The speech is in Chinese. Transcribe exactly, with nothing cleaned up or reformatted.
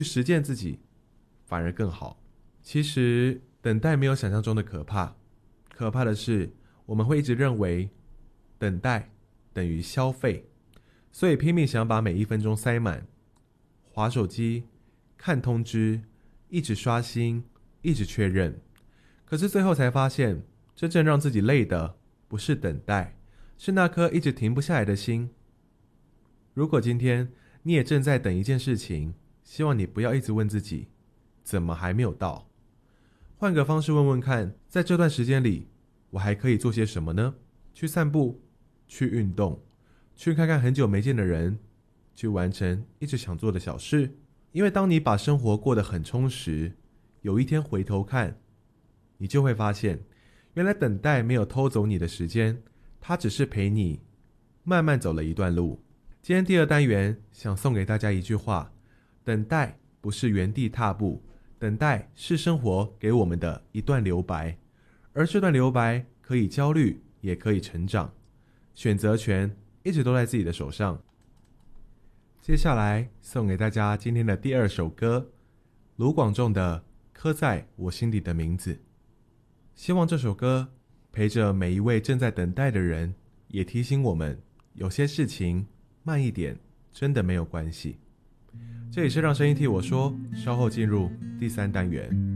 去实践自己，反而更好。其实等待没有想象中的可怕，可怕的是我们会一直认为等待等于消费，所以拼命想把每一分钟塞满，滑手机，看通知，一直刷新，一直确认。可是最后才发现，真正让自己累的不是等待，是那颗一直停不下来的心。如果今天你也正在等一件事情，希望你不要一直问自己怎么还没有到，换个方式问问看，在这段时间里我还可以做些什么呢？去散步，去运动，去看看很久没见的人，去完成一直想做的小事。因为当你把生活过得很充实，有一天回头看，你就会发现，原来等待没有偷走你的时间，它只是陪你慢慢走了一段路。今天第二单元想送给大家一句话：等待不是原地踏步，等待是生活给我们的一段留白，而这段留白可以焦虑，也可以成长，选择权一直都在自己的手上。接下来送给大家今天的第二首歌，卢广仲的《刻在我心底的名字》。希望这首歌陪着每一位正在等待的人，也提醒我们，有些事情慢一点真的没有关系。这里是让声音替我说，稍后进入第三单元。